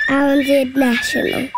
RNZ National.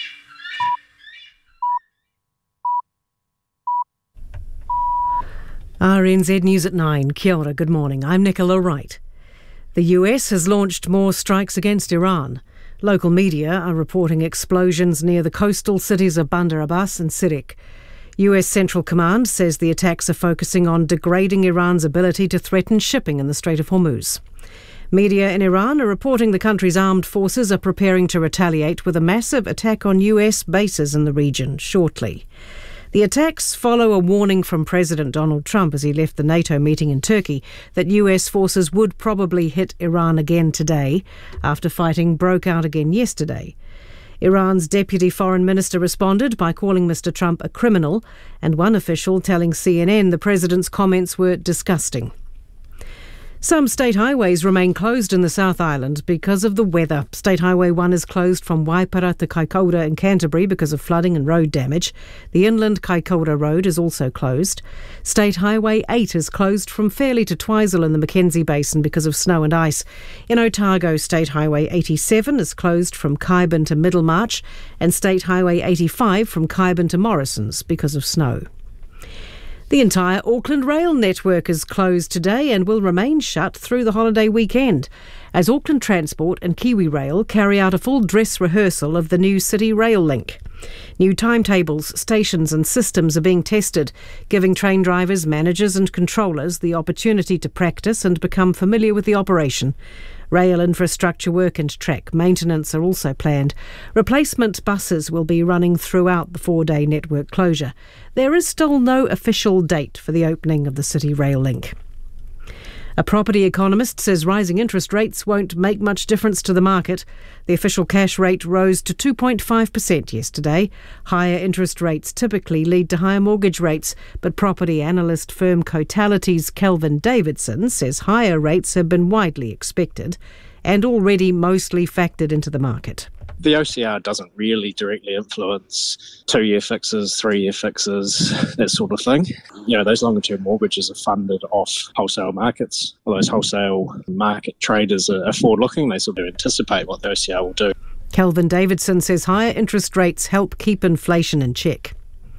RNZ News at 9. Kia ora, good morning. I'm Nicola Wright. The US has launched more strikes against Iran. Local media are reporting explosions near the coastal cities of Bandar Abbas and Sirik. US Central Command says the attacks are focusing on degrading Iran's ability to threaten shipping in the Strait of Hormuz. Media in Iran are reporting the country's armed forces are preparing to retaliate with a massive attack on US bases in the region shortly. The attacks follow a warning from President Donald Trump as he left the NATO meeting in Turkey that US forces would probably hit Iran again today after fighting broke out again yesterday. Iran's deputy foreign minister responded by calling Mr. Trump a criminal, and one official telling CNN the president's comments were disgusting. Some state highways remain closed in the South Island because of the weather. State Highway 1 is closed from Waipara to Kaikoura in Canterbury because of flooding and road damage. The inland Kaikoura Road is also closed. State Highway 8 is closed from Fairlie to Twizel in the Mackenzie Basin because of snow and ice. In Otago, State Highway 87 is closed from Kaiburn to Middlemarch, and State Highway 85 from Kaiburn to Morrisons because of snow. The entire Auckland rail network is closed today and will remain shut through the holiday weekend as Auckland Transport and Kiwi Rail carry out a full dress rehearsal of the new City Rail Link. New timetables, stations and systems are being tested, giving train drivers, managers and controllers the opportunity to practice and become familiar with the operation. Rail infrastructure work and track maintenance are also planned. Replacement buses will be running throughout the 4-day network closure. There is still no official date for the opening of the City Rail Link. A property economist says rising interest rates won't make much difference to the market. The official cash rate rose to 2.5% yesterday. Higher interest rates typically lead to higher mortgage rates, but property analyst firm Cotality's Kelvin Davidson says higher rates have been widely expected and already mostly factored into the market. The OCR doesn't really directly influence 2-year fixes, 3-year fixes, that sort of thing. You know, those longer-term mortgages are funded off wholesale markets. Well, those wholesale market traders are forward-looking. They sort of anticipate what the OCR will do. Kelvin Davidson says higher interest rates help keep inflation in check.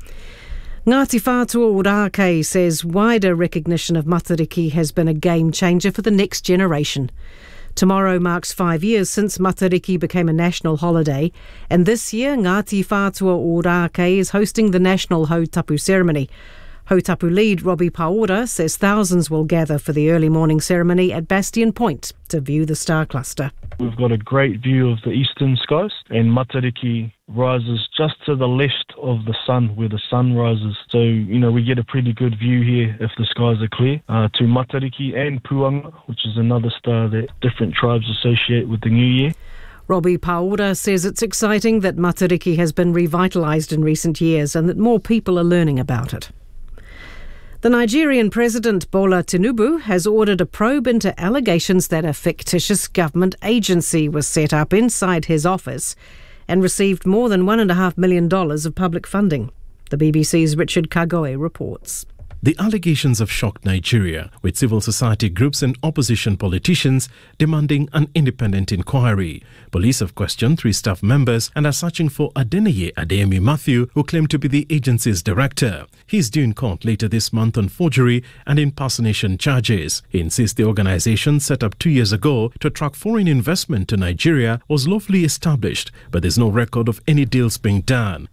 Ngāti Whātua Ōrākei says wider recognition of Matariki has been a game-changer for the next generation. Tomorrow marks 5 years since Matariki became a national holiday, and this year Ngāti Whātua Ōrākei is hosting the national Hautapu ceremony. Hautapu lead Robbie Paora says thousands will gather for the early morning ceremony at Bastion Point to view the star cluster. We've got a great view of the eastern skies, and Matariki rises just to the left of the sun, where the sun rises. So, we get a pretty good view here if the skies are clear, to Matariki and Puanga, which is another star that different tribes associate with the new year. Robbie Paora says it's exciting that Matariki has been revitalised in recent years and that more people are learning about it. The Nigerian President Bola Tinubu has ordered a probe into allegations that a fictitious government agency was set up inside his office and received more than $1.5 million of public funding. The BBC's Richard Kagoe reports. The allegations have shocked Nigeria, with civil society groups and opposition politicians demanding an independent inquiry. Police have questioned 3 staff members and are searching for Adeneye Adeyemi Matthew, who claimed to be the agency's director. He is due in court later this month on forgery and impersonation charges. He insists the organisation set up 2 years ago to attract foreign investment to Nigeria was lawfully established, but there's no record of any deals being done.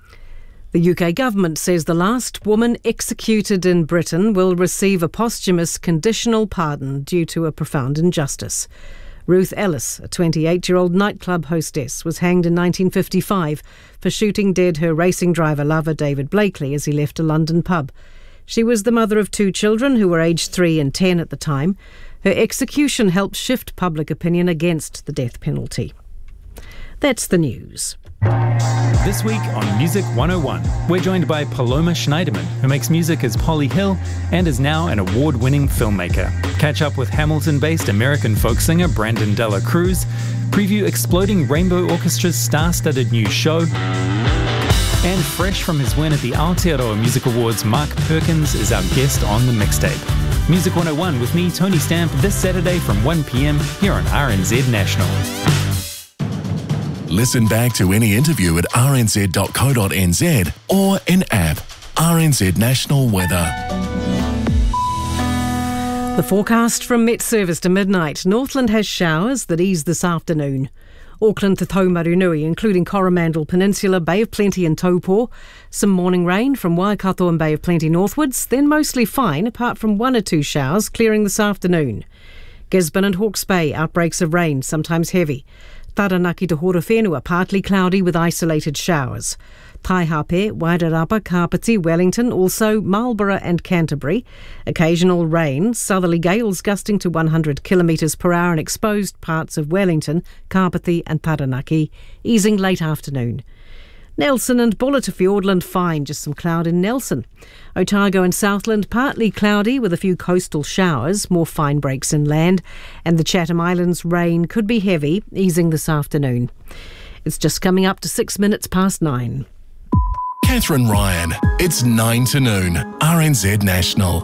The UK government says the last woman executed in Britain will receive a posthumous conditional pardon due to a profound injustice. Ruth Ellis, a 28-year-old nightclub hostess, was hanged in 1955 for shooting dead her racing driver lover David Blakely as he left a London pub. She was the mother of 2 children who were aged 3 and 10 at the time. Her execution helped shift public opinion against the death penalty. That's the news. This week on Music 101, we're joined by Paloma Schneiderman, who makes music as Polly Hill and is now an award-winning filmmaker. Catch up with Hamilton-based American folk singer Brandon Dela Cruz, preview Exploding Rainbow Orchestra's star-studded new show, and fresh from his win at the Aotearoa Music Awards, Mark Perkins is our guest on the mixtape. Music 101 with me, Tony Stamp, this Saturday from 1 p.m. here on RNZ National. Listen back to any interview at rnz.co.nz or in app. RNZ National Weather. The forecast from Met Service to midnight. Northland has showers that ease this afternoon. Auckland to Taumarunui, including Coromandel Peninsula, Bay of Plenty and Taupo. Some morning rain from Waikato and Bay of Plenty northwards, then mostly fine, apart from 1 or 2 showers clearing this afternoon. Gisborne and Hawke's Bay, outbreaks of rain, sometimes heavy. Taranaki to Horowhenua, partly cloudy with isolated showers. Taihape, Wairarapa, Kapiti, Wellington, also Marlborough and Canterbury. Occasional rain, southerly gales gusting to 100 kilometres per hour in exposed parts of Wellington, Kapiti and Taranaki, easing late afternoon. Nelson and Buller to Fiordland fine, just some cloud in Nelson. Otago and Southland partly cloudy with a few coastal showers, more fine breaks inland, and the Chatham Islands rain could be heavy, easing this afternoon. It's just coming up to 6 minutes past 9. Catherine Ryan. It's 9 to noon. RNZ National.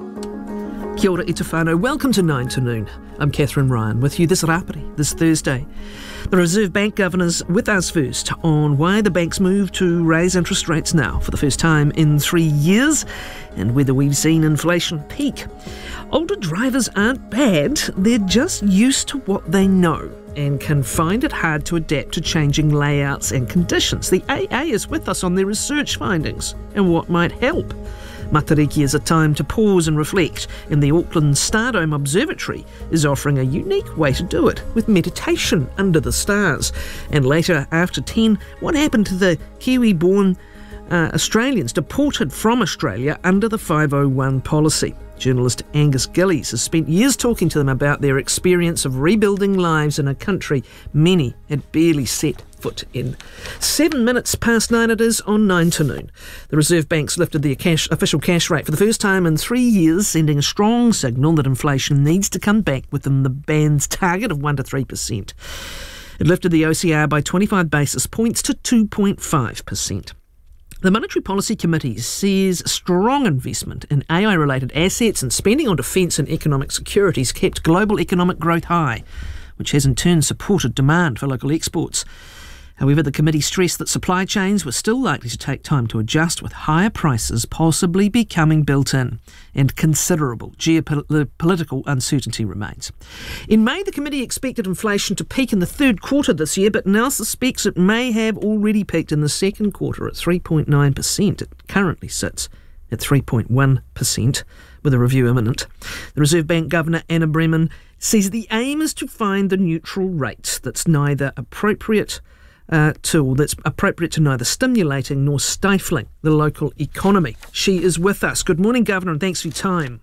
Kia ora i te whānau. Welcome to 9 to noon. I'm Catherine Ryan with you this Rapari, this Thursday. The Reserve Bank Governor's with us first on why the banks move to raise interest rates now for the first time in 3 years and whether we've seen inflation peak. Older drivers aren't bad, they're just used to what they know and can find it hard to adapt to changing layouts and conditions. The AA is with us on their research findings and what might help. Matariki is a time to pause and reflect, and the Auckland Stardome Observatory is offering a unique way to do it, with meditation under the stars. And later, after 10, what happened to the Kiwi-born Australians deported from Australia under the 501 policy? Journalist Angus Gillies has spent years talking to them about their experience of rebuilding lives in a country many had barely set foot in. 7 minutes past 9 it is on 9 to noon. The Reserve Bank's lifted the official cash rate for the first time in 3 years, sending a strong signal that inflation needs to come back within the band's target of 1 to 3%. It lifted the OCR by 25 basis points to 2.5%. The Monetary Policy Committee says strong investment in AI-related assets and spending on defence and economic securities kept global economic growth high, which has in turn supported demand for local exports. However, the committee stressed that supply chains were still likely to take time to adjust, with higher prices possibly becoming built in, and considerable geopolitical uncertainty remains. In May, the committee expected inflation to peak in the third quarter this year, but now suspects it may have already peaked in the second quarter at 3.9%. It currently sits at 3.1%, with a review imminent. The Reserve Bank Governor Anna Bremen says the aim is to find the neutral rate that's neither appropriate to neither stimulating nor stifling the local economy. She is with us. Good morning, Governor, and thanks for your time.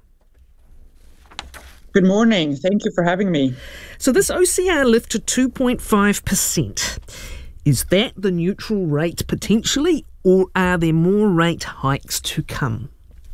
Good morning. Thank you for having me. So this OCR lift to 2.5%, is that the neutral rate potentially, or are there more rate hikes to come?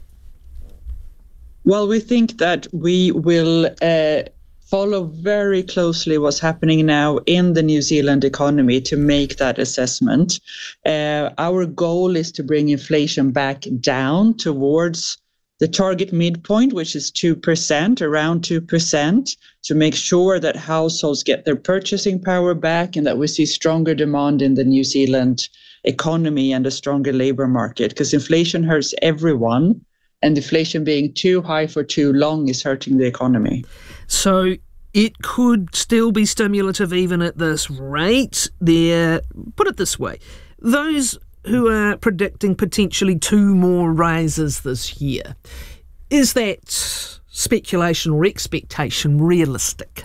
Well, we think that we will follow very closely what's happening now in the New Zealand economy to make that assessment. Our goal is to bring inflation back down towards the target midpoint, which is 2%, around 2%, to make sure that households get their purchasing power back and that we see stronger demand in the New Zealand economy and a stronger labour market, because inflation hurts everyone, and inflation being too high for too long is hurting the economy. So it could still be stimulative even at this rate. Put it this way, those who are predicting potentially 2 more raises this year, is that speculation or expectation realistic?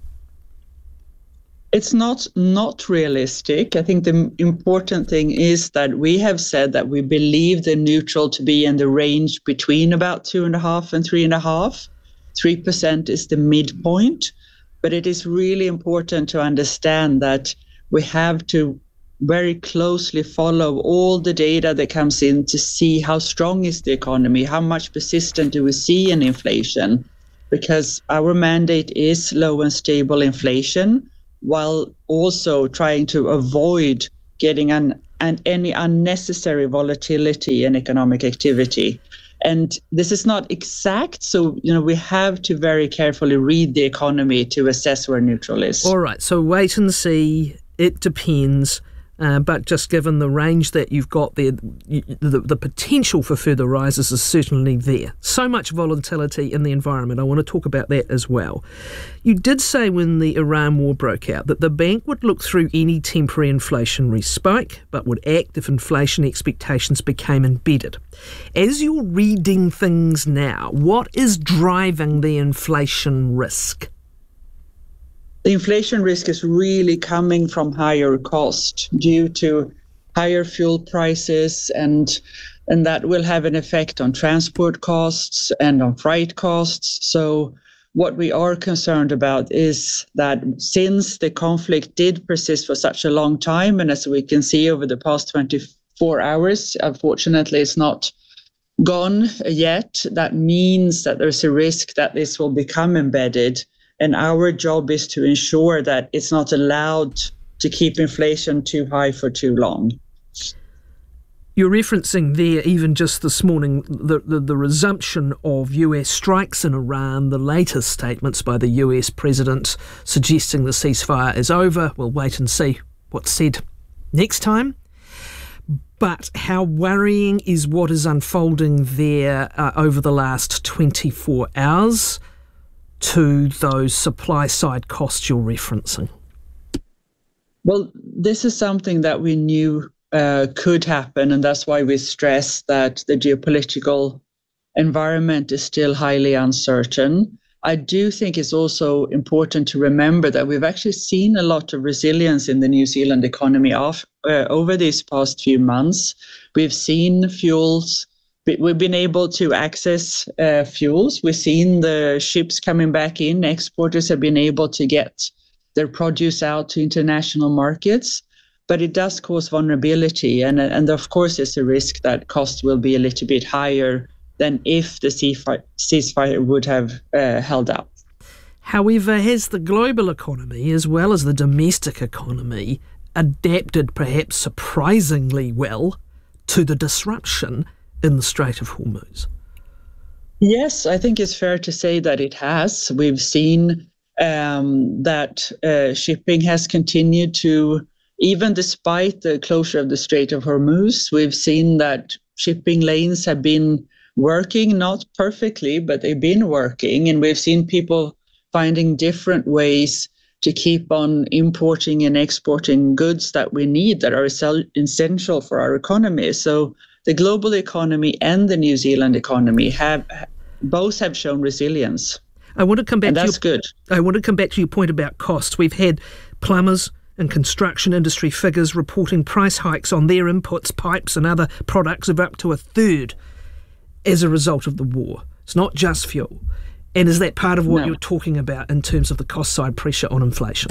It's not realistic. I think the important thing is that we have said that we believe the neutral to be in the range between about 2.5% and 3.5%. 3% is the midpoint, but it is really important to understand that we have to very closely follow all the data that comes in to see how strong is the economy, how much persistent do we see in inflation, because our mandate is low and stable inflation, while also trying to avoid getting any unnecessary volatility in economic activity. And this is not exact, so we have to very carefully read the economy to assess where neutral is. All right, so wait and see. It depends. but just given the range that you've got there, the potential for further rises is certainly there. So much volatility in the environment. I want to talk about that as well. You did say when the Iran war broke out that the bank would look through any temporary inflationary spike, but would act if inflation expectations became embedded. As you're reading things now, what is driving the inflation risk? The inflation risk is really coming from higher cost due to higher fuel prices, and that will have an effect on transport costs and on freight costs. So what we are concerned about is that since the conflict did persist for such a long time, and as we can see over the past 24 hours, unfortunately, it's not gone yet. That means that there's a risk that this will become embedded. And our job is to ensure that it's not allowed to keep inflation too high for too long. You're referencing there, even just this morning, the resumption of US strikes in Iran, the latest statements by the US president suggesting the ceasefire is over. We'll wait and see what's said next time. But how worrying is what is unfolding there over the last 24 hours? To those supply-side costs you're referencing? Well, this is something that we knew could happen, and that's why we stress that the geopolitical environment is still highly uncertain. I do think it's also important to remember that we've actually seen a lot of resilience in the New Zealand economy over these past few months. We've seen fuels. We've been able to access fuels. We've seen the ships coming back in. Exporters have been able to get their produce out to international markets. But it does cause vulnerability. And of course, there's a risk that costs will be a little bit higher than if the ceasefire would have held up. However, has the global economy, as well as the domestic economy, adapted perhaps surprisingly well to the disruption in the Strait of Hormuz? Yes, I think it's fair to say that it has. We've seen that shipping has continued to, even despite the closure of the Strait of Hormuz, we've seen that shipping lanes have been working, not perfectly, but they've been working. And we've seen people finding different ways to keep on importing and exporting goods that we need, that are essential for our economy. So the global economy and the New Zealand economy have shown resilience. I want to come back. And that's good. I want to come back to your point about costs. We've had plumbers and construction industry figures reporting price hikes on their inputs, pipes and other products of up to a third as a result of the war. It's not just fuel. And is that part of what you're talking about in terms of the cost side pressure on inflation?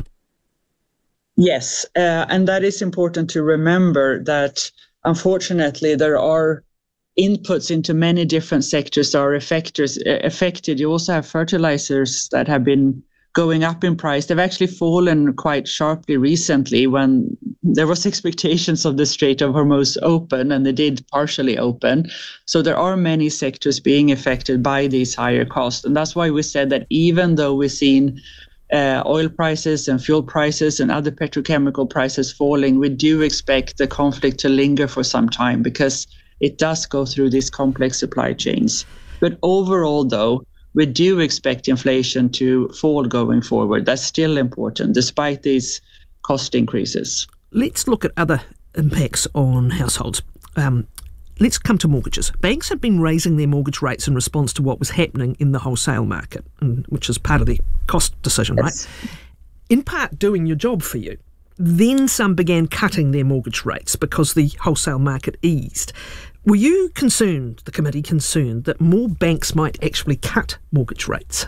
Yes, and that is important to remember that unfortunately there are inputs into many different sectors that are affected. You also have fertilizers that have been going up in price. They've actually fallen quite sharply recently when there was expectations of the Strait of Hormuz open, and they did partially open. So there are many sectors being affected by these higher costs. And that's why we said that even though we've seen oil prices and fuel prices and other petrochemical prices falling, we do expect the conflict to linger for some time because it does go through these complex supply chains. But overall, though, we do expect inflation to fall going forward. That's still important, despite these cost increases. Let's look at other impacts on households. Let's come to mortgages. Banks have been raising their mortgage rates in response to what was happening in the wholesale market, which is part of the cost decision, right? In part doing your job for you. Then some began cutting their mortgage rates because the wholesale market eased. Were you concerned, the committee concerned, that more banks might actually cut mortgage rates?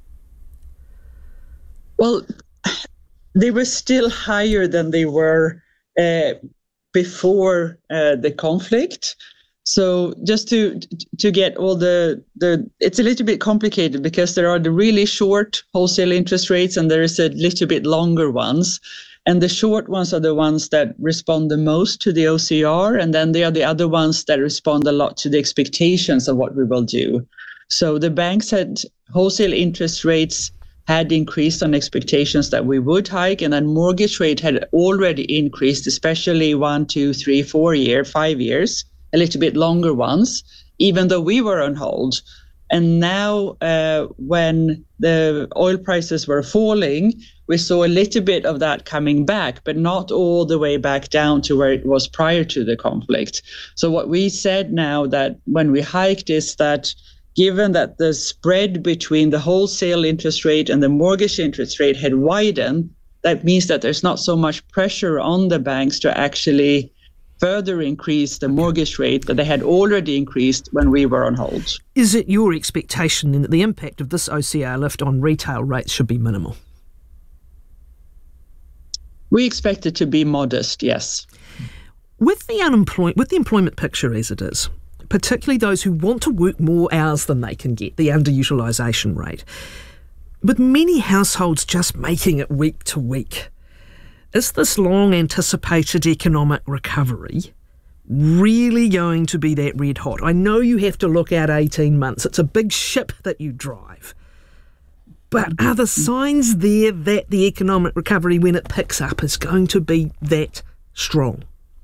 Well, they were still higher than they were before the conflict. So just to get all the it's a little bit complicated because there are the really short wholesale interest rates and there is a little bit longer ones. And the short ones are the ones that respond the most to the OCR, and then they are the other ones that respond a lot to the expectations of what we will do. So the banks had wholesale interest rates had increased on expectations that we would hike, and then mortgage rate had already increased, especially 1, 2, 3, 4 years, 5 years, a little bit longer ones, even though we were on hold. And now when the oil prices were falling, we saw a little bit of that coming back, but not all the way back down to where it was prior to the conflict. So what we said now that when we hiked is that given that the spread between the wholesale interest rate and the mortgage interest rate had widened, that means that there's not so much pressure on the banks to actually further increase the mortgage rate that they had already increased when we were on hold. Is it your expectation then that the impact of this OCR lift on retail rates should be minimal? We expect it to be modest, yes. With the employment picture as it is, particularly those who want to work more hours than they can get, the underutilisation rate, with many households just making it week to week, is this long-anticipated economic recovery really going to be that red hot? I know you have to look out 18 months. It's a big ship that you drive. But are the signs there that the economic recovery, when it picks up, is going to be that strong?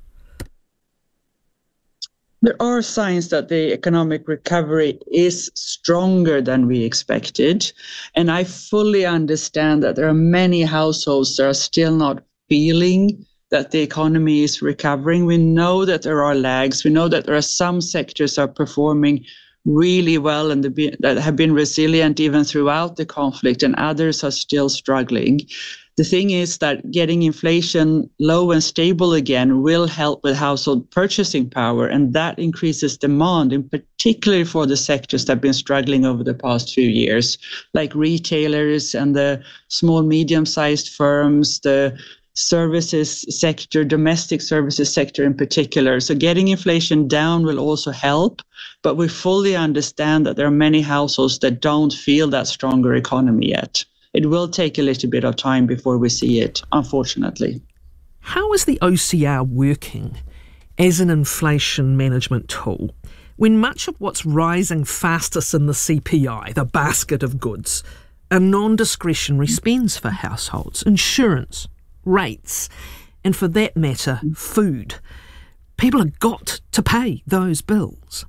There are signs that the economic recovery is stronger than we expected. And I fully understand that there are many households that are still not feeling that the economy is recovering. We know that there are lags. We know that there are some sectors that are performing really well and that have been resilient even throughout the conflict, and others are still struggling. The thing is that getting inflation low and stable again will help with household purchasing power, and that increases demand, in particular for the sectors that have been struggling over the past few years, like retailers and the small, medium-sized firms, the services sector, domestic services sector in particular. So getting inflation down will also help, but we fully understand that there are many households that don't feel that stronger economy yet. It will take a little bit of time before we see it, unfortunately. How is the OCR working as an inflation management tool when much of what's rising fastest in the CPI, the basket of goods, are non-discretionary spends for households, insurance, rates, and for that matter, food? People have got to pay those bills.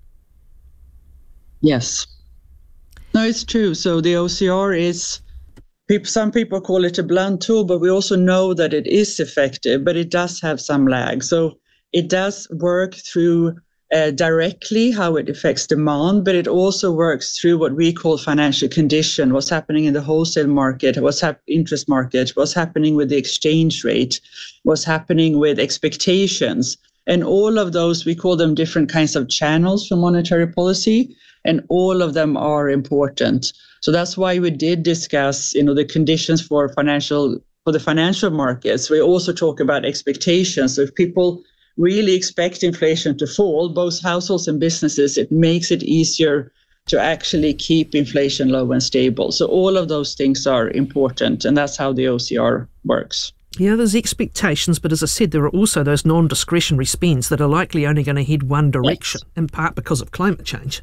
Yes. No, it's true. So the OCR is, some people call it a blunt tool, but we also know that it is effective, but it does have some lag. So it does work through directly how it affects demand, but it also works through what we call financial condition, what's happening in the wholesale market, interest market, what's happening with the exchange rate, what's happening with expectations. And all of those, we call them different kinds of channels for monetary policy, and all of them are important. So that's why we did discuss, the conditions for the financial markets. We also talk about expectations. So if people really expect inflation to fall, both households and businesses, it makes it easier to actually keep inflation low and stable. So all of those things are important, and that's how the OCR works. Yeah, there's expectations, but as I said, there are also those non-discretionary spends that are likely only going to head one direction, yes, in part because of climate change.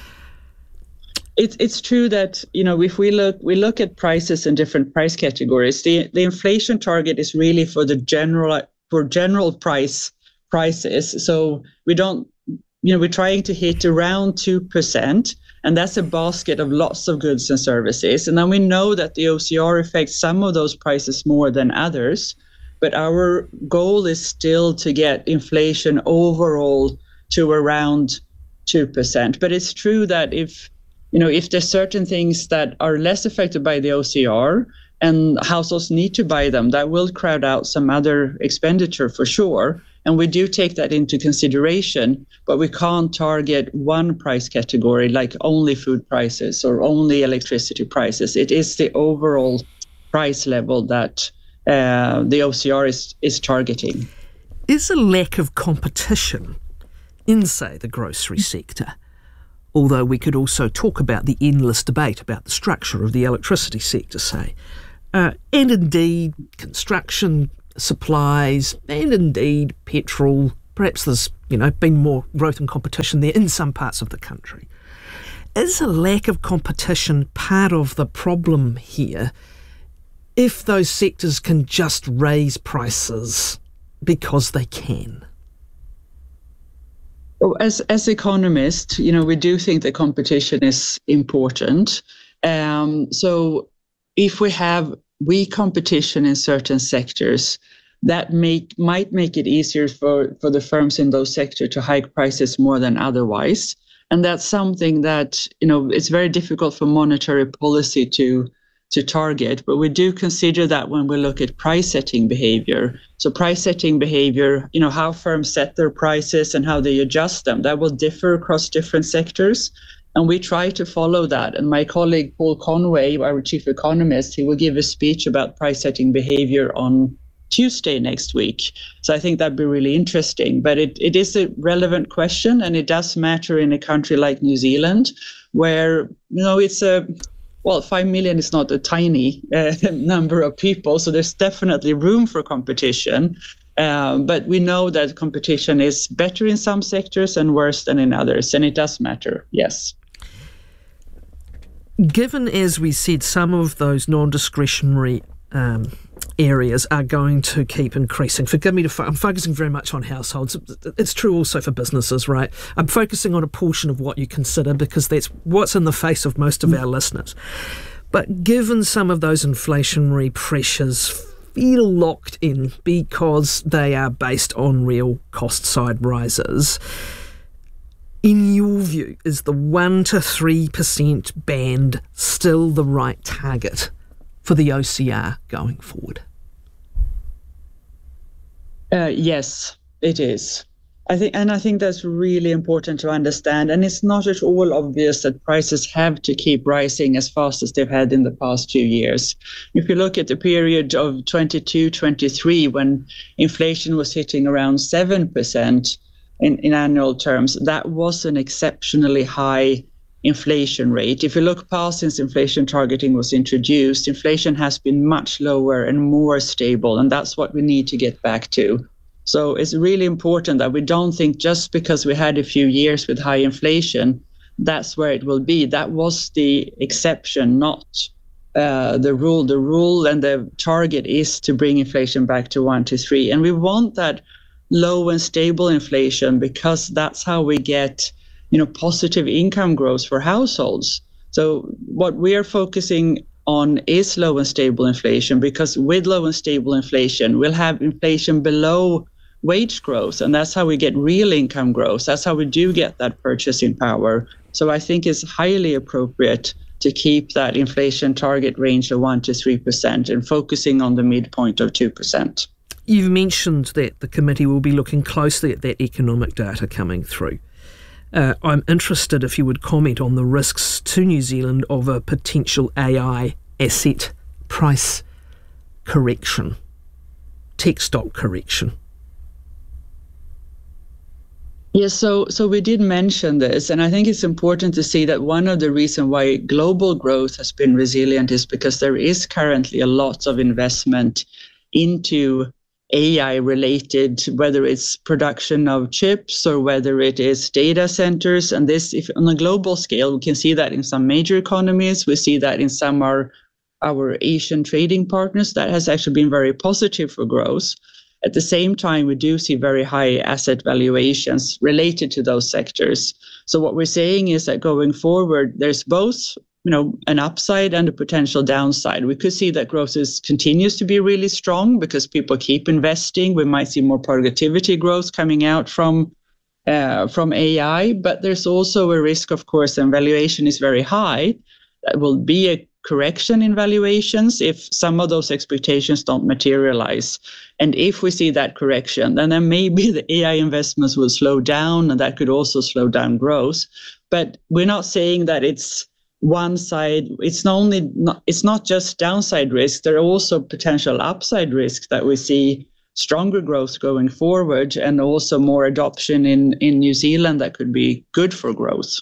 It's true that, if we look at prices in different price categories, the inflation target is really for general prices. So we're trying to hit around 2%, and that's a basket of lots of goods and services. And then we know that the OCR affects some of those prices more than others, but our goal is still to get inflation overall to around 2%. But it's true that if there's certain things that are less affected by the OCR and households need to buy them, that will crowd out some other expenditure for sure. And we do take that into consideration, but we can't target one price category like only food prices or only electricity prices. It is the overall price level that the OCR is targeting. Is a lack of competition in, say, the grocery sector, although we could also talk about the endless debate about the structure of the electricity sector, say, and indeed construction, supplies, and indeed petrol. Perhaps there's been more growth and competition there in some parts of the country. Is a lack of competition part of the problem here if those sectors can just raise prices because they can? As economists, we do think that competition is important. So if we have weak competition in certain sectors, that might make it easier for the firms in those sectors to hike prices more than otherwise. And that's something that, it's very difficult for monetary policy to target, but we do consider that when we look at price setting behavior. So price setting behavior, how firms set their prices and how they adjust them, that will differ across different sectors. And we try to follow that. And my colleague, Paul Conway, our chief economist, he will give a speech about price setting behavior on Tuesday next week. So I think that'd be really interesting. But it is a relevant question, and it does matter in a country like New Zealand, where, it's 5 million is not a tiny number of people. So there's definitely room for competition. But we know that competition is better in some sectors and worse than in others. And it does matter, yes. Given, as we said, some of those non-discretionary areas are going to keep increasing. Forgive me, I'm focusing very much on households. It's true also for businesses, right? I'm focusing on a portion of what you consider because that's what's in the face of most of our listeners. But given some of those inflationary pressures feel locked in because they are based on real cost side rises, in your view, is the 1 to 3% band still the right target for the OCR going forward? Yes, it is. I think that's really important to understand. And it's not at all obvious that prices have to keep rising as fast as they've had in the past 2 years. If you look at the period of 22-23, when inflation was hitting around 7% in annual terms, that was an exceptionally high inflation rate. If you look past since inflation targeting was introduced, inflation has been much lower and more stable, and that's what we need to get back to. So it's really important that we don't think just because we had a few years with high inflation, that's where it will be. That was the exception, not the rule. The rule and the target is to bring inflation back to 1 to 3. And we want that low and stable inflation because that's how we get positive income growth for households. So what we are focusing on is low and stable inflation, because with low and stable inflation, we'll have inflation below wage growth, and that's how we get real income growth. That's how we do get that purchasing power. So I think it's highly appropriate to keep that inflation target range of 1 to 3% and focusing on the midpoint of 2%. You've mentioned that the committee will be looking closely at that economic data coming through. I'm interested if you would comment on the risks to New Zealand of a potential AI asset price correction, tech stock correction. Yes, so we did mention this, and I think it's important to see that one of the reasons why global growth has been resilient is because there is currently a lot of investment into AI related, whether it's production of chips or whether it is data centers. And this, if on a global scale, we can see that in some major economies. We see that in some of our Asian trading partners. That has actually been very positive for growth. At the same time, we do see very high asset valuations related to those sectors. So what we're saying is that going forward, there's both an upside and a potential downside. We could see that growth continues to be really strong because people keep investing. We might see more productivity growth coming out from AI, but there's also a risk, of course, and valuation is very high. That will be a correction in valuations if some of those expectations don't materialize. And if we see that correction, then maybe the AI investments will slow down, and that could also slow down growth. But we're not saying that it's one side. It's not just downside risks. There are also potential upside risks that we see stronger growth going forward, and also more adoption in New Zealand that could be good for growth.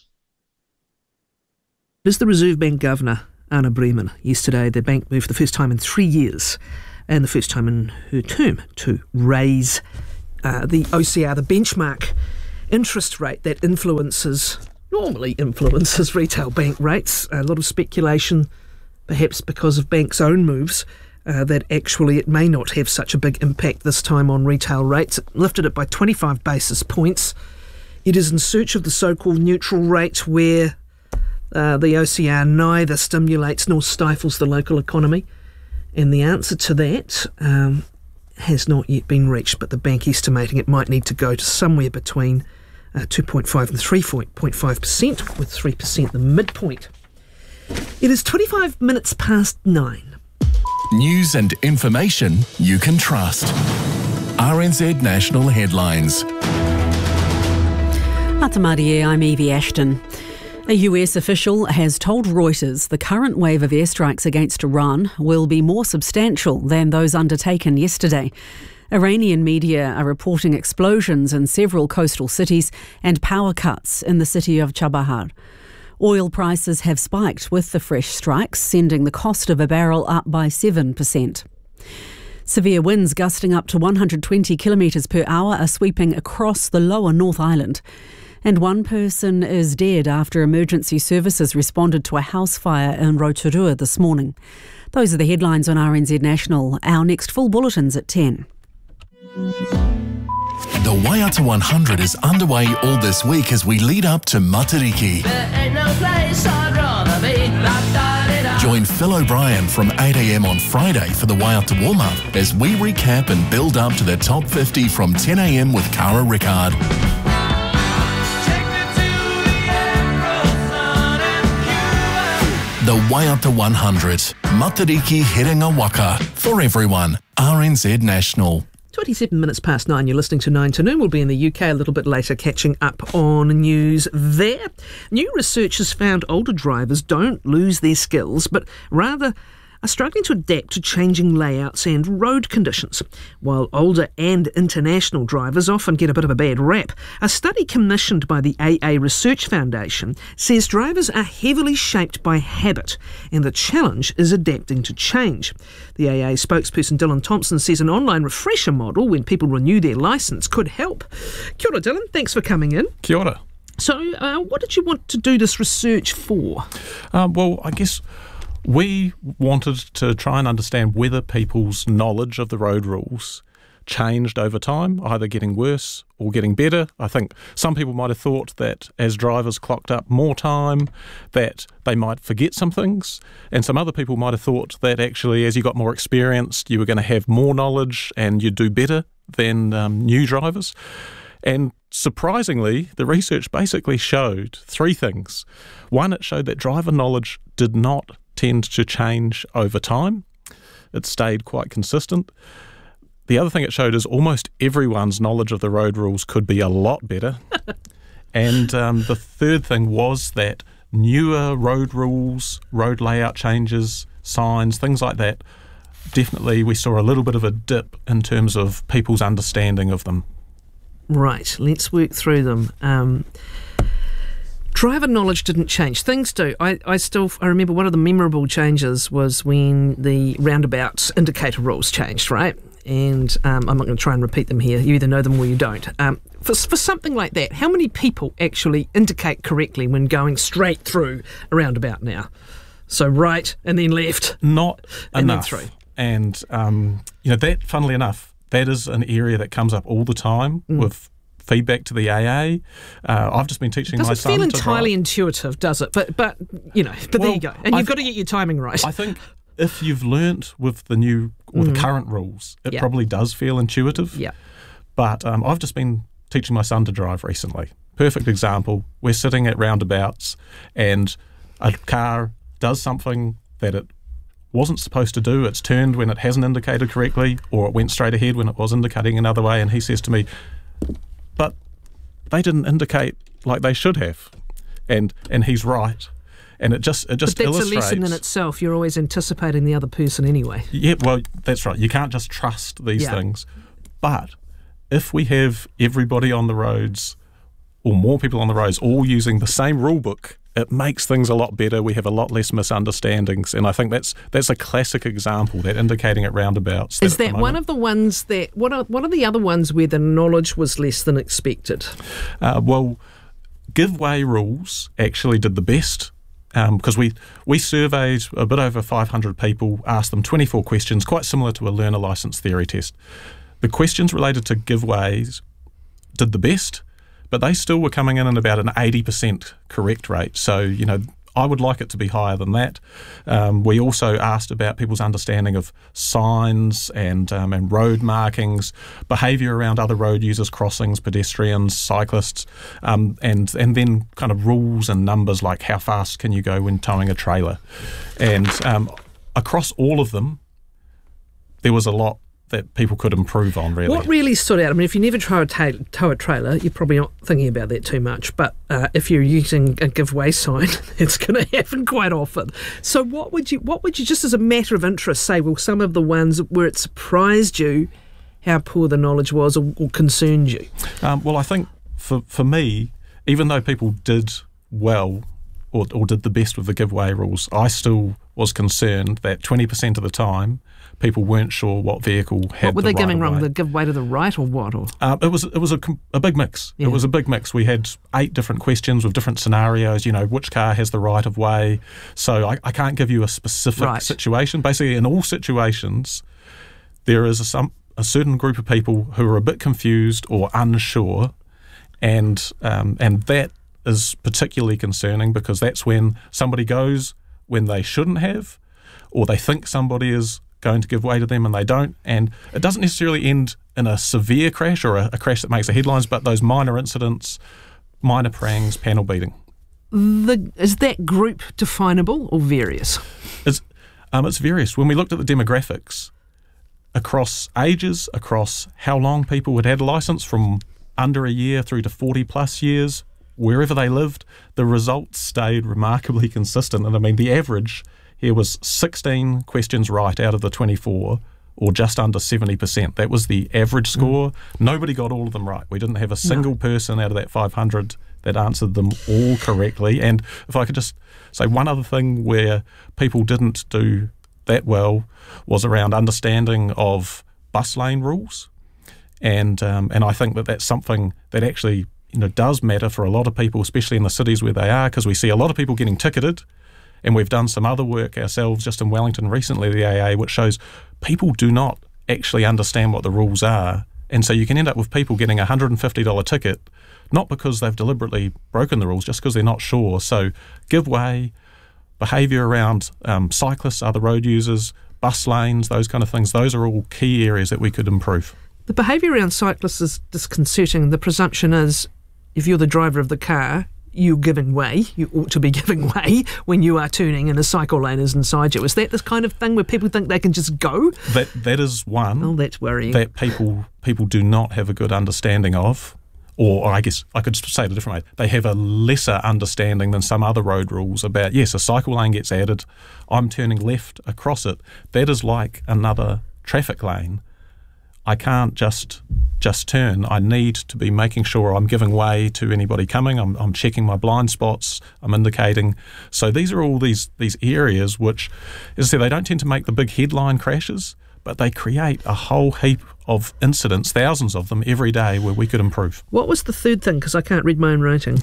As the Reserve Bank Governor, Anna Bremen, yesterday the bank moved for the first time in 3 years and the first time in her term to raise the OCR, the benchmark interest rate that influences normally influences retail bank rates. A lot of speculation, perhaps because of banks' own moves, that actually it may not have such a big impact this time on retail rates. It lifted it by 25 basis points. It is in search of the so-called neutral rate where the OCR neither stimulates nor stifles the local economy. And the answer to that has not yet been reached, but the bank estimating it might need to go to somewhere between 2.5 and 3.5%, with 3% the midpoint. It is 25 minutes past 9. News and information you can trust. RNZ National Headlines. Atamarie, I'm Evie Ashton. A US official has told Reuters the current wave of airstrikes against Iran will be more substantial than those undertaken yesterday. Iranian media are reporting explosions in several coastal cities and power cuts in the city of Chabahar. Oil prices have spiked with the fresh strikes, sending the cost of a barrel up by 7%. Severe winds gusting up to 120 kilometres per hour are sweeping across the lower North Island. And one person is dead after emergency services responded to a house fire in Rotorua this morning. Those are the headlines on RNZ National. Our next full bulletin's at 10. The Waiata 100 is underway all this week as we lead up to Matariki. Join Phil O'Brien from 8 a.m. on Friday for the Waiata warm-up as we recap and build up to the top 50 from 10 a.m. with Cara Rickard. The Waiata 100, Matariki Herenga Waka, for everyone. RNZ National. 27 minutes past 9, you're listening to 9 to Noon. We'll be in the UK a little bit later, catching up on news there. New research has found older drivers don't lose their skills, but rather are struggling to adapt to changing layouts and road conditions, while older and international drivers often get a bit of a bad rap. A study commissioned by the AA Research Foundation says drivers are heavily shaped by habit, and the challenge is adapting to change. The AA spokesperson Dylan Thompson says an online refresher model when people renew their licence could help. Kia ora, Dylan. Thanks for coming in. Kia ora. So, what did you want to do this research for? Well, I guess we wanted to try and understand whether people's knowledge of the road rules changed over time, either getting worse or getting better. I think some people might have thought that as drivers clocked up more time, that they might forget some things, and some other people might have thought that actually as you got more experienced, you were going to have more knowledge and you'd do better than new drivers. And surprisingly, the research basically showed three things. One, it showed that driver knowledge did not tend to change over time. It stayed quite consistent. The other thing it showed is almost everyone's knowledge of the road rules could be a lot better. And the third thing was that newer road rules, road layout changes, signs, things like that, definitely we saw a little bit of a dip in terms of people's understanding of them. Right, let's work through them. Driver knowledge didn't change. Things do. I remember one of the memorable changes was when the roundabouts indicator rules changed, right? And I'm not going to try and repeat them here. You either know them or you don't. For something like that, how many people actually indicate correctly when going straight through a roundabout now? So right and then left. Not and enough. Then through. And, that, funnily enough, that is an area that comes up all the time with feedback to the AA. I've just been teaching my son to drive. Doesn't feel entirely intuitive, does it? But there you go. And you've got to get your timing right. I think if you've learnt with the new or the current rules, it probably does feel intuitive. Yeah. But I've just been teaching my son to drive recently. Perfect example. We're sitting at roundabouts and a car does something that it wasn't supposed to do. It's turned when it hasn't indicated correctly, or it went straight ahead when it was indicating another way. And he says to me, but they didn't indicate like they should have. And he's right. And it just but that's illustrates. a lesson in itself. You're always anticipating the other person anyway. Yeah, well, that's right. You can't just trust these things. But if we have everybody on the roads, or more people on the roads, all using the same rule book, it makes things a lot better. We have a lot less misunderstandings, and I think that's a classic example, that indicating at roundabouts. Is that one of the ones that? What are the other ones where the knowledge was less than expected? Well, give way rules actually did the best, because we surveyed a bit over 500 people, asked them 24 questions, quite similar to a learner licence theory test. The questions related to giveaways did the best, but they still were coming in at about an 80% correct rate. So, I would like it to be higher than that. We also asked about people's understanding of signs and road markings, behaviour around other road users, crossings, pedestrians, cyclists, and then kind of rules and numbers like how fast can you go when towing a trailer. And across all of them, there was a lot that people could improve on, really. What really stood out? I mean, if you never tow a trailer, you're probably not thinking about that too much. But if you're using a giveaway sign, it's going to happen quite often. So what would you, just as a matter of interest, say, well, some of the ones where it surprised you how poor the knowledge was or concerned you? Well, I think for me, even though people did well or did the best with the giveaway rules, I still was concerned that 20% of the time people weren't sure what vehicle had. What were they giving wrong? The The give way to the right or what? Or? It was a big mix. Yeah. It was a big mix. We had 8 different questions with different scenarios. Which car has the right of way? So I can't give you a specific situation. Basically, in all situations, there is a certain group of people who are a bit confused or unsure, and that is particularly concerning because that's when somebody goes when they shouldn't have, or they think somebody is going to give way to them and they don't, and it doesn't necessarily end in a severe crash or a crash that makes the headlines, but those minor incidents, minor prangs, panel beating. Is that group definable or various? It's various. When we looked at the demographics across ages, across how long people had a licence, from under a year through to 40 plus years, wherever they lived, the results stayed remarkably consistent. And I mean, the average here was 16 questions right out of the 24, or just under 70%. That was the average score. Nobody got all of them right. We didn't have a single person out of that 500 that answered them all correctly. And if I could just say one other thing where people didn't do that well was around understanding of bus lane rules. And I think that that's something that actually does matter for a lot of people, especially in the cities where they are, because we see a lot of people getting ticketed. And we've done some other work ourselves just in Wellington recently, the AA, which shows people do not actually understand what the rules are. And so you can end up with people getting a $150 ticket, not because they've deliberately broken the rules, just because they're not sure. So give way, behaviour around cyclists, other road users, bus lanes, those kind of things, those are all key areas that we could improve. The behaviour around cyclists is disconcerting. The presumption is if you're the driver of the car, you're giving way, you ought to be giving way when you are turning and a cycle lane is inside you. Is that this kind of thing where people think they can just go? That is one. Oh, that's worrying. That people do not have a good understanding of, or I guess I could say it a different way. They have a lesser understanding than some other road rules about, yes, a cycle lane gets added, I'm turning left across it. That is like another traffic lane. I can't just turn. I need to be making sure I'm giving way to anybody coming. I'm checking my blind spots. I'm indicating. So these are all these areas which, as I said, they don't tend to make the big headline crashes, but they create a whole heap of incidents, thousands of them every day, where we could improve. What was the third thing? Because I can't read my own writing.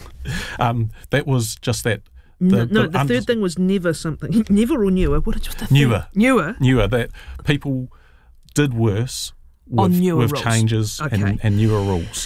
That was just that. The third thing was never something. Never or newer? What did you Newer. Newer. That people did worse with changes and newer rules.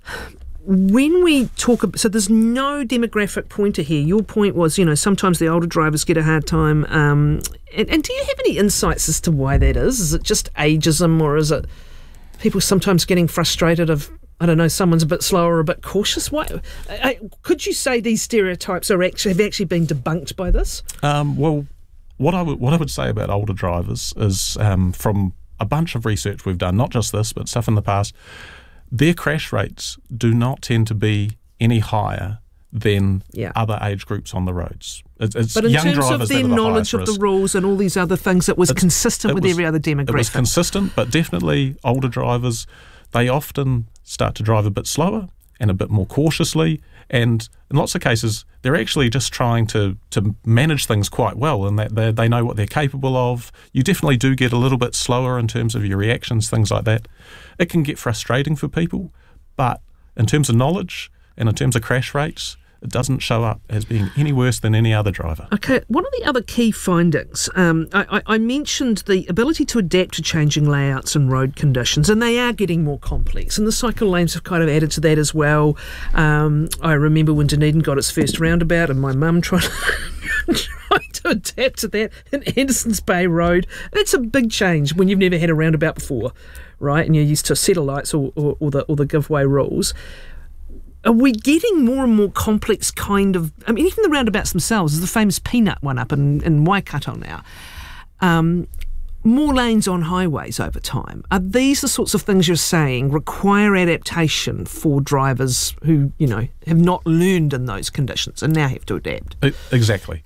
When we talk about, so there's no demographic pointer here. Your point was, sometimes the older drivers get a hard time. And do you have any insights as to why that is? Is it just ageism, or is it people sometimes getting frustrated of, I don't know, someone's a bit slower or a bit cautious? Why? Could you say these stereotypes have actually been debunked by this? Well, what I would say about older drivers is from a bunch of research we've done, not just this, but stuff in the past, their crash rates do not tend to be any higher than other age groups on the roads. It's but in young terms drivers of their knowledge of the rules and all these other things, it was consistent with every other demographic. It was consistent, but definitely older drivers, they often start to drive a bit slower and a bit more cautiously, and in lots of cases they're actually just trying to manage things quite well, and that they know what they're capable of. You definitely do get a little bit slower in terms of your reactions, things like that. It can get frustrating for people, but in terms of knowledge and in terms of crash rates, it doesn't show up as being any worse than any other driver. Okay, one of the other key findings, I mentioned the ability to adapt to changing layouts and road conditions, and they are getting more complex, and the cycle lanes have kind of added to that as well. I remember when Dunedin got its first roundabout and my mum tried to adapt to that in Andersons Bay Road. It's a big change when you've never had a roundabout before, right, and you're used to centre lights or the giveaway rules. Are we getting more and more complex kind of... I mean, even the roundabouts themselves, there's the famous Peanut one up in Waikato now. More lanes on highways over time. Are these the sorts of things you're saying require adaptation for drivers who, have not learned in those conditions and now have to adapt? Exactly.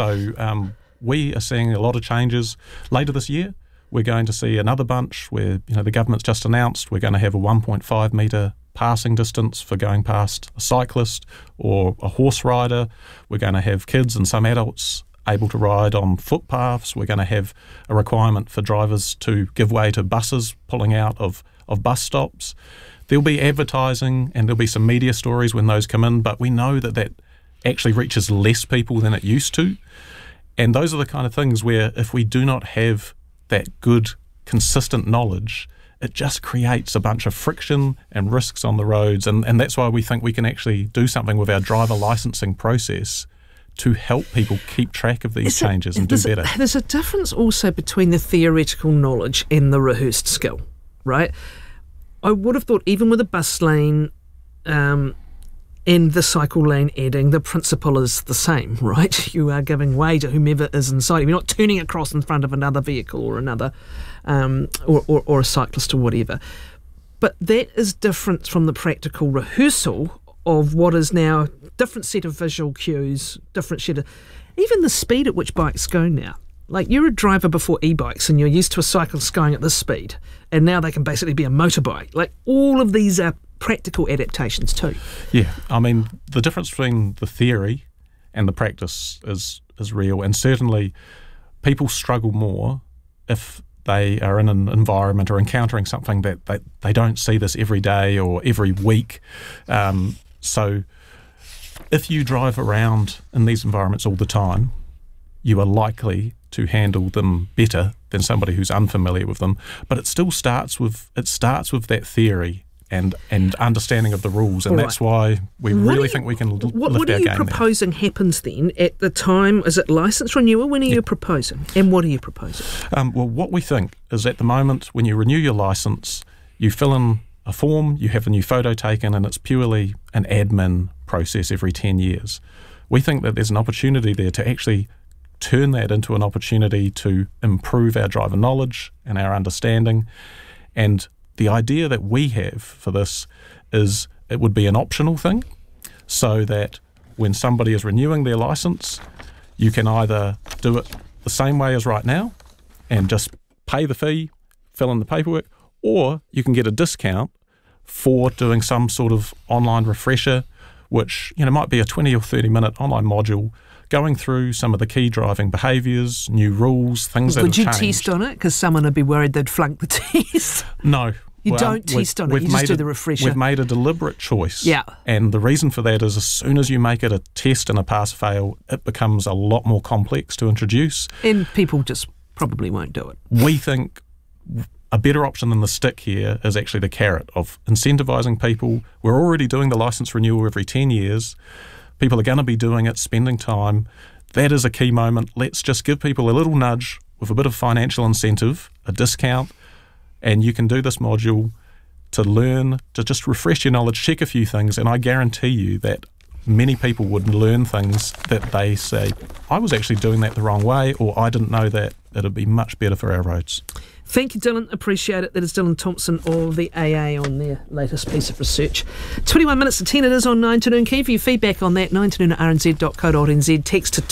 So we are seeing a lot of changes. Later this year, we're going to see another bunch where, the government's just announced we're going to have a 1.5 metre passing distance for going past a cyclist or a horse rider. We're going to have kids and some adults able to ride on footpaths. We're going to have a requirement for drivers to give way to buses pulling out of bus stops. There'll be advertising and there'll be some media stories when those come in, but we know that actually reaches less people than it used to. And those are the kind of things where if we do not have that good, consistent knowledge, it just creates a bunch of friction and risks on the roads. And that's why we think we can actually do something with our driver licensing process to help people keep track of these changes and do better. There's a difference also between the theoretical knowledge and the rehearsed skill, right? I would have thought even with a bus lane and the cycle lane adding, the principle is the same, right? You are giving way to whomever is inside. You're not turning across in front of another vehicle or another or a cyclist or whatever. But that is different from the practical rehearsal of what is now different set of visual cues, different set of... Even the speed at which bikes go now. Like, you're a driver before e-bikes and you're used to a cyclist going at this speed, and now they can basically be a motorbike. Like, all of these are practical adaptations too. Yeah, I mean, the difference between the theory and the practice is real, and certainly people struggle more if they are in an environment or encountering something that they don't see this every day or every week. So if you drive around in these environments all the time, you are likely to handle them better than somebody who's unfamiliar with them. But it still starts with that theory and understanding of the rules, and that's why we really think we can lift our game there. What are you proposing happens then at the time? Is it licence renewal? When are you proposing? And what are you proposing? Well, what we think is at the moment, when you renew your licence, you fill in a form, you have a new photo taken, and it's purely an admin process every 10 years. We think that there's an opportunity there to actually turn that into an opportunity to improve our driver knowledge and our understanding. And the idea that we have for this is it would be an optional thing, so that when somebody is renewing their licence, you can either do it the same way as right now and just pay the fee, fill in the paperwork, or you can get a discount for doing some sort of online refresher, which might be a 20 or 30 minute online module going through some of the key driving behaviours, new rules, things that have changed. Would you test on it? Because someone would be worried they'd flunk the test. No. You don't test on it, you just do the refresher. We've made a deliberate choice. Yeah. And the reason for that is as soon as you make it a test and a pass-fail, it becomes a lot more complex to introduce. And people just probably won't do it. We think a better option than the stick here is actually the carrot of incentivising people. We're already doing the licence renewal every 10 years. People are going to be doing it, spending time. That is a key moment. Let's just give people a little nudge with a bit of financial incentive, a discount, and you can do this module to learn, to just refresh your knowledge, check a few things, and I guarantee you that many people would learn things that they say, I was actually doing that the wrong way, or I didn't know that. It'd be much better for our roads. Thank you, Dylan. Appreciate it. That is Dylan Thompson of the AA on their latest piece of research. 21 minutes to 10 it is on 9 to noon. Key for your feedback on that, 9 to noon at rnz.co.nz. Text to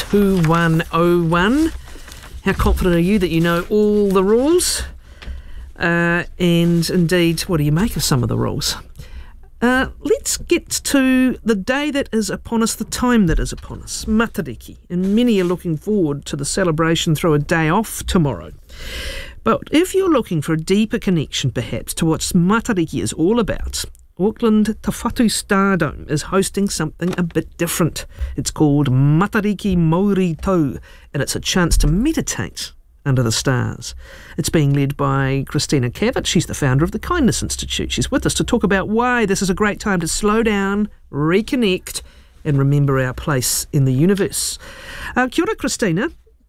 2101. How confident are you that you know all the rules? And indeed, what do you make of some of the rules? Let's get to the day that is upon us, the time that is upon us, Matariki. And many are looking forward to the celebration through a day off tomorrow. But if you're looking for a deeper connection, perhaps, to what Matariki is all about, Auckland Te Whatu Stardome is hosting something a bit different. It's called Matariki Mauri Tau, and it's a chance to meditate under the stars. It's being led by Christina Cavett. She's the founder of the Kindness Institute. She's with us to talk about why this is a great time to slow down, reconnect, and remember our place in the universe. Kia ora, Christina.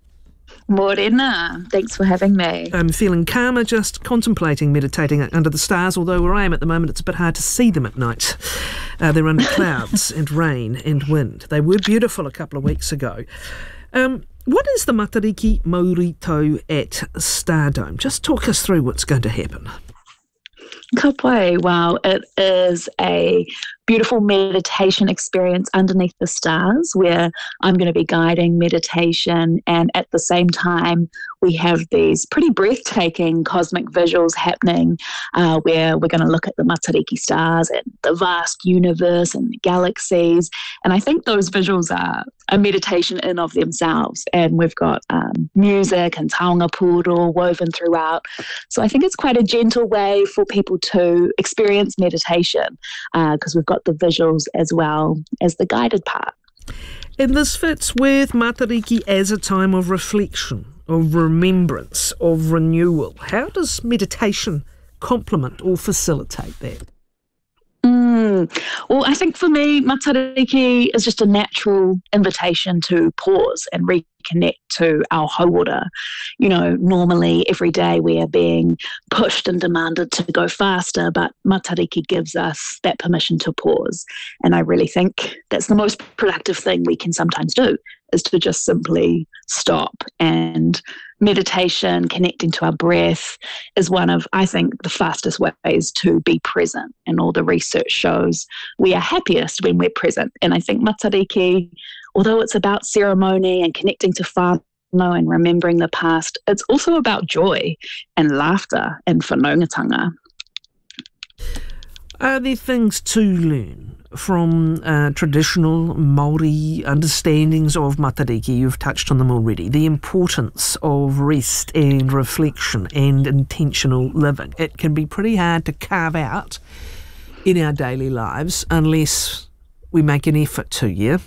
Morena, thanks for having me. I'm feeling calmer just contemplating meditating under the stars, although where I am at the moment it's a bit hard to see them at night. They're under clouds and rain and wind. They were beautiful a couple of weeks ago. What is the Matariki Mauri Tau at Stardome? Just talk us through what's going to happen. Ka pai. Well, it is a beautiful meditation experience underneath the stars where I'm going to be guiding meditation, and at the same time we have these pretty breathtaking cosmic visuals happening where we're going to look at the Matariki stars and the vast universe and the galaxies, and I think those visuals are a meditation in of themselves, and we've got music and taonga pūro woven throughout, so I think it's quite a gentle way for people to experience meditation because we've got the visuals as well as the guided part. And this fits with Matariki as a time of reflection, of remembrance, of renewal. How does meditation complement or facilitate that? Well, I think for me, Matariki is just a natural invitation to pause and reconnect to our hauora. You know, normally every day we are being pushed and demanded to go faster, but Matariki gives us that permission to pause. And I really think that's the most productive thing we can sometimes do, is to just simply stop. And meditation, connecting to our breath, is one of, I think, the fastest ways to be present. And all the research shows we are happiest when we're present. And I think Matariki, although it's about ceremony and connecting to whānau and remembering the past, it's also about joy and laughter and whanaungatanga. Are there things to learn from traditional Māori understandings of Matariki? You've touched on them already. The importance of rest and reflection and intentional living. It can be pretty hard to carve out in our daily lives unless we make an effort to, yeah?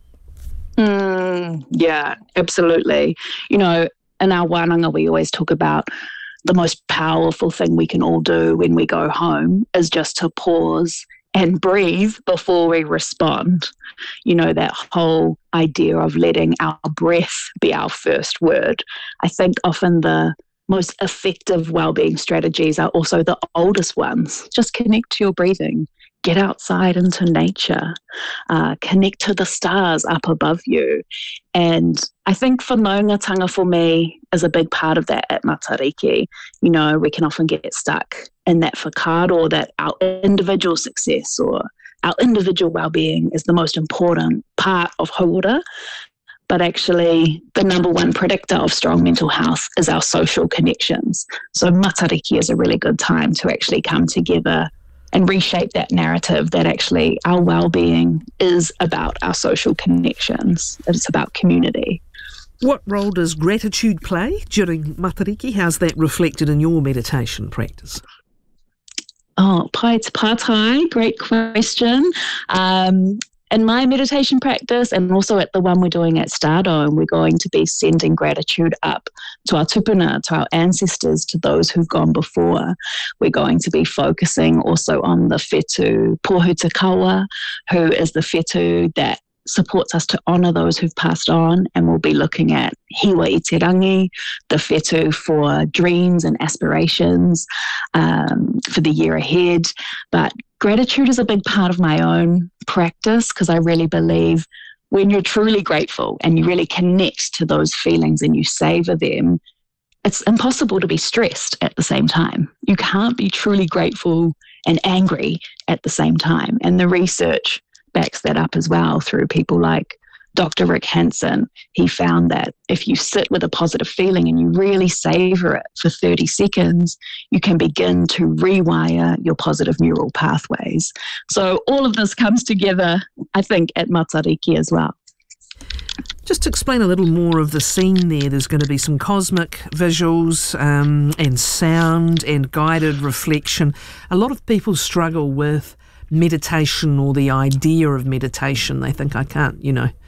Yeah, absolutely. You know, in our wānanga we always talk about the most powerful thing we can all do when we go home is just to pause and breathe before we respond. You know, that whole idea of letting our breath be our first word. I think often the most effective well-being strategies are also the oldest ones. Just connect to your breathing. Get outside into nature. Connect to the stars up above you. And I think whanaungatanga for me is a big part of that at Matariki. You know, we can often get stuck in that whakaaro that our individual success or our individual well-being is the most important part of hauora. But actually, the number one predictor of strong mental health is our social connections. So Matariki is a really good time to actually come together and reshape that narrative that actually our well-being is about our social connections. It's about community. What role does gratitude play during Matariki? How's that reflected in your meditation practice? Oh, pai te pātai, great question. In my meditation practice, and also at the one we're doing at Stardome, we're going to be sending gratitude up to our tupuna, to our ancestors, to those who've gone before. We're going to be focusing also on the whetū Pōhutakawa, who is the whetū that supports us to honour those who've passed on, and we'll be looking at Hiwa i te rangi, the whetū for dreams and aspirations for the year ahead. But gratitude is a big part of my own practice because I really believe when you're truly grateful and you really connect to those feelings and you savour them, it's impossible to be stressed at the same time. You can't be truly grateful and angry at the same time. And the research backs that up as well through people like Dr. Rick Hansen. He found that if you sit with a positive feeling and you really savour it for 30 seconds, you can begin to rewire your positive neural pathways. So all of this comes together, I think, at Matariki as well. Just explain a little more of the scene there. There's going to be some cosmic visuals and sound and guided reflection. A lot of people struggle with meditation or the idea of meditation. They think I can't,